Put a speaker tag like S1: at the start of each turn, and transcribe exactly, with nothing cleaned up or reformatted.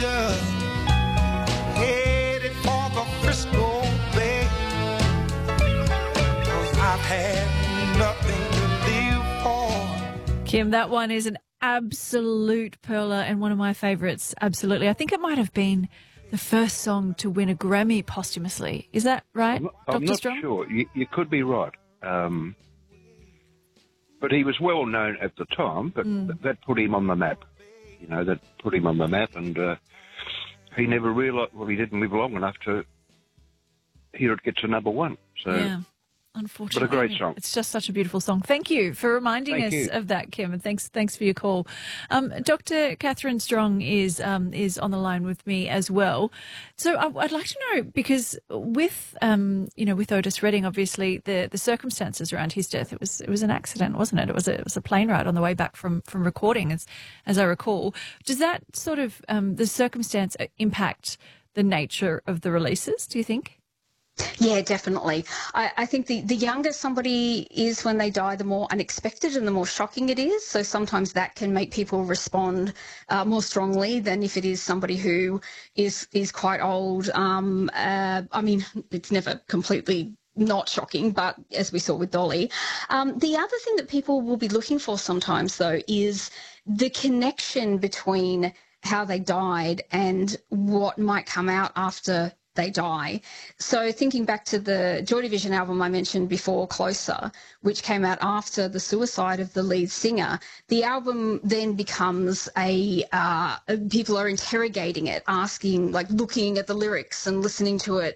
S1: just headed for the Frisco Bay, 'cause I've had nothing to live for.
S2: Kim, that one is an absolute perler and one of my favourites, absolutely. I think it might have been the first song to win a Grammy posthumously. Is that right,
S3: I'm not,
S2: Doctor
S3: I'm not
S2: Strong?
S3: sure. You, you could be right. Um, but he was well known at the time, but
S2: Mm.
S3: th- that put him on the map. You know, that put him on the map, and uh, he never realised, well, he didn't live long enough to hear it get to number one. So.
S2: Yeah. Unfortunately.
S3: What a great song.
S2: It's just such a beautiful song. Thank you for reminding
S3: Thank
S2: us
S3: you.
S2: of that, Kim, and thanks thanks for your call. Um, Doctor Catherine Strong is um, is on the line with me as well. So I, I'd like to know, because with um, you know with Otis Redding, obviously the, the circumstances around his death, it was it was an accident, wasn't it? It was a, it was a plane ride on the way back from from recording, as as I recall. Does that sort of um, the circumstance impact the nature of the releases, do you think?
S4: Yeah, definitely. I, I think the, the younger somebody is when they die, the more unexpected and the more shocking it is. So sometimes that can make people respond uh, more strongly than if it is somebody who is is quite old. Um, uh, I mean, it's never completely not shocking, but as we saw with Dolly. Um, the other thing that people will be looking for sometimes, though, is the connection between how they died and what might come out after they die. So thinking back to the Joy Division album I mentioned before, Closer, which came out after the suicide of the lead singer, the album then becomes a, uh, people are interrogating it, asking, like looking at the lyrics and listening to it